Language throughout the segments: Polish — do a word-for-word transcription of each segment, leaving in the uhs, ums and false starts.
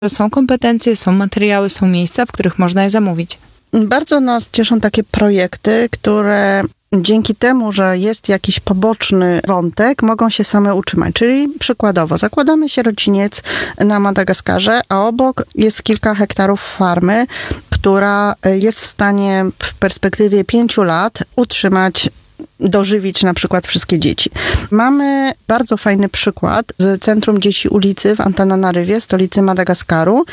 Są kompetencje, są materiały, są miejsca, w których można je zamówić. Bardzo nas cieszą takie projekty, które dzięki temu, że jest jakiś poboczny wątek, mogą się same utrzymać. Czyli przykładowo, zakładamy sierociniec na Madagaskarze, a obok jest kilka hektarów farmy, która jest w stanie w perspektywie pięciu lat utrzymać, dożywić na przykład wszystkie dzieci. Mamy bardzo fajny przykład z Centrum Dzieci Ulicy w Antananarywie, stolicy Madagaskaru,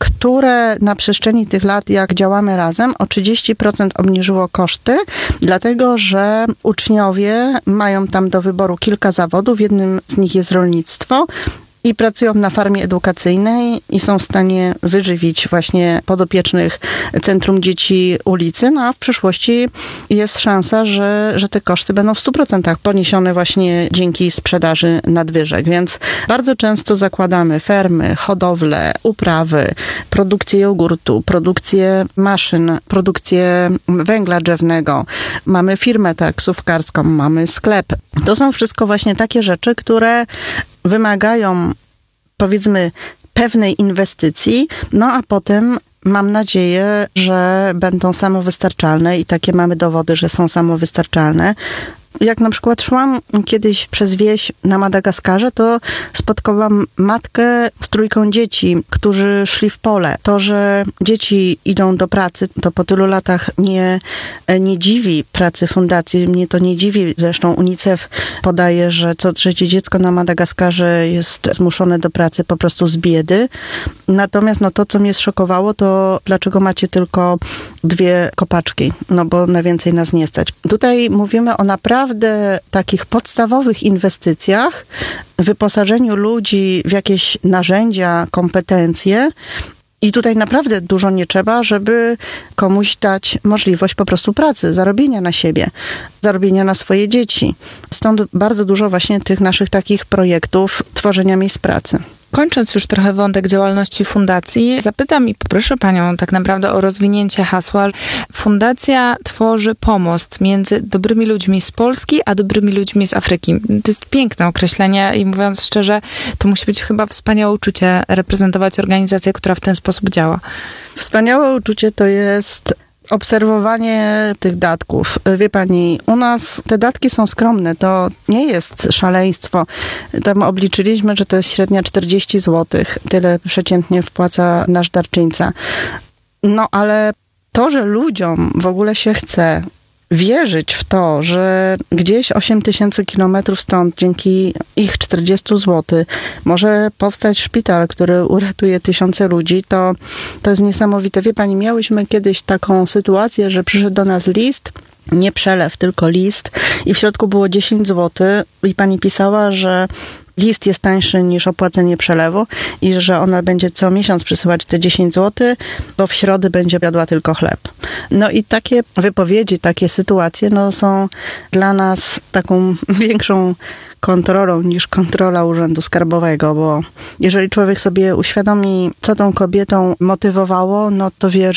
które na przestrzeni tych lat, jak działamy razem, o trzydzieści procent obniżyło koszty, dlatego że uczniowie mają tam do wyboru kilka zawodów, jednym z nich jest rolnictwo, i pracują na farmie edukacyjnej i są w stanie wyżywić właśnie podopiecznych Centrum Dzieci Ulicy, no a w przyszłości jest szansa, że, że te koszty będą w stu procentach poniesione właśnie dzięki sprzedaży nadwyżek, więc bardzo często zakładamy fermy, hodowle, uprawy, produkcję jogurtu, produkcję maszyn, produkcję węgla drzewnego, mamy firmę taksówkarską, mamy sklep. To są wszystko właśnie takie rzeczy, które wymagają, powiedzmy, pewnej inwestycji, no a potem mam nadzieję, że będą samowystarczalne i takie mamy dowody, że są samowystarczalne. Jak na przykład szłam kiedyś przez wieś na Madagaskarze, to spotkałam matkę z trójką dzieci, którzy szli w pole. To, że dzieci idą do pracy, to po tylu latach nie, nie dziwi pracy fundacji. Mnie to nie dziwi. Zresztą UNICEF podaje, że co trzecie dziecko na Madagaskarze jest zmuszone do pracy po prostu z biedy. Natomiast no, to, co mnie zszokowało, to dlaczego macie tylko dwie kopaczki? No bo na więcej nas nie stać. Tutaj mówimy o naprawdę takich podstawowych inwestycjach, wyposażeniu ludzi w jakieś narzędzia, kompetencje. I tutaj naprawdę dużo nie trzeba, żeby komuś dać możliwość po prostu pracy, zarobienia na siebie, zarobienia na swoje dzieci. Stąd bardzo dużo właśnie tych naszych takich projektów tworzenia miejsc pracy. Kończąc już trochę wątek działalności fundacji, zapytam i poproszę panią tak naprawdę o rozwinięcie hasła. Fundacja tworzy pomost między dobrymi ludźmi z Polski, a dobrymi ludźmi z Afryki. To jest piękne określenie i mówiąc szczerze, to musi być chyba wspaniałe uczucie reprezentować organizację, która w ten sposób działa. Wspaniałe uczucie to jest obserwowanie tych datków. Wie pani, u nas te datki są skromne, to nie jest szaleństwo. Tam obliczyliśmy, że to jest średnia czterdzieści złotych. Tyle przeciętnie wpłaca nasz darczyńca. No ale to, że ludziom w ogóle się chce wierzyć w to, że gdzieś osiem tysięcy kilometrów stąd dzięki ich czterdziestu złotych może powstać szpital, który uratuje tysiące ludzi, to, to jest niesamowite. Wie pani, miałyśmy kiedyś taką sytuację, że przyszedł do nas list, nie przelew, tylko list i w środku było dziesięć złotych i pani pisała, że list jest tańszy niż opłacenie przelewu i że ona będzie co miesiąc przysyłać te dziesięć złotych, bo w środę będzie jadła tylko chleb. No i takie wypowiedzi, takie sytuacje no, są dla nas taką większą kontrolą niż kontrola Urzędu Skarbowego, bo jeżeli człowiek sobie uświadomi, co tą kobietą motywowało, no to wie,